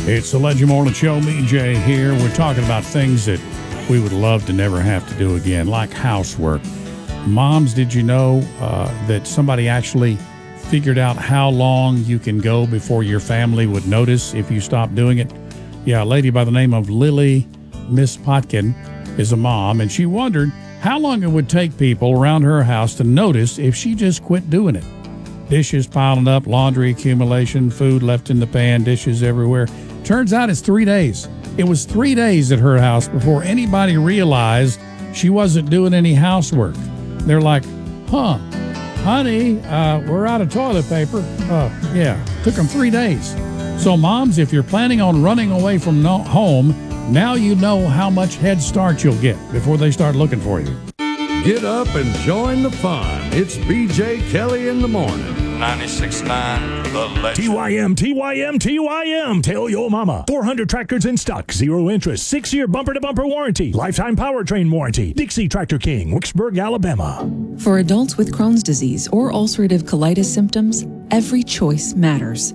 It's the Legend Morning Show. BJ here. We're talking about things that we would love to never have to do again, like housework. Moms, did you know that somebody actually figured out how long you can go before your family would notice if you stopped doing it? Yeah, a lady by the name of Lily Miss Potkin is a mom, and she wondered how long it would take people around her house to notice if she just quit doing it. Dishes piling up, laundry accumulation, food left in the pan, dishes everywhere. Turns out it's 3 days. It was 3 days at her house before anybody realized she wasn't doing any housework. They're like, honey, we're out of toilet paper. Yeah, took them 3 days. So moms, if you're planning on running away from home, now you know how much head start you'll get before they start looking for you. Get up and join the fun. It's BJ Kelly in the morning. 96.9 The Legend. TYM. Tell your mama. 400 tractors in stock. 0 interest. 6-year bumper-to-bumper warranty. Lifetime powertrain warranty. Dixie Tractor King, Wicksburg, Alabama. For adults with Crohn's disease or ulcerative colitis symptoms, every choice matters.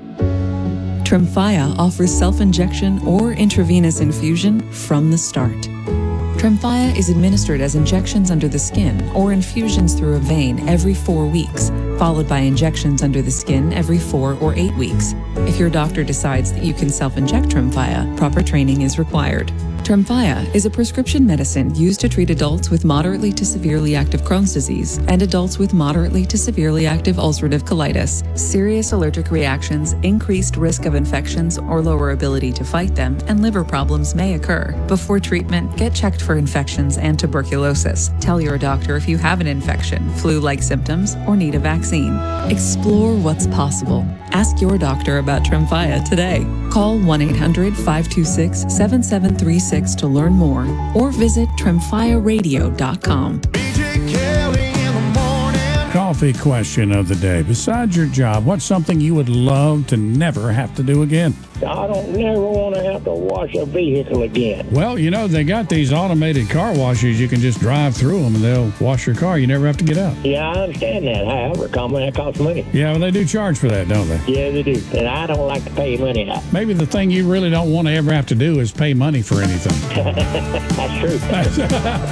Tremfya offers self-injection or intravenous infusion from the start. Tremfya is administered as injections under the skin or infusions through a vein every 4 weeks, followed by injections under the skin every 4 or 8 weeks. If your doctor decides that you can self-inject Tremfya, proper training is required. Tremfya is a prescription medicine used to treat adults with moderately to severely active Crohn's disease and adults with moderately to severely active ulcerative colitis. Serious allergic reactions, increased risk of infections or lower ability to fight them, and liver problems may occur. Before treatment, get checked for infections and tuberculosis. Tell your doctor if you have an infection, flu-like symptoms, or need a vaccine. Explore what's possible. Ask your doctor about Tremfya today. Call 1-800-526-7736 to learn more or visit tremfyaradio.com. BJ Kelly in the morning. Coffee question of the day. Besides your job, what's something you would love to never have to do again? I don't never want to have to wash a vehicle again. Well, you know, they got these automated car washes. You can just drive through them and they'll wash your car. You never have to get out. Yeah, I understand that. However, that costs money. Yeah, well, they do charge for that, don't they? Yeah, they do. And I don't like to pay money. Maybe the thing you really don't want to ever have to do is pay money for anything. That's true.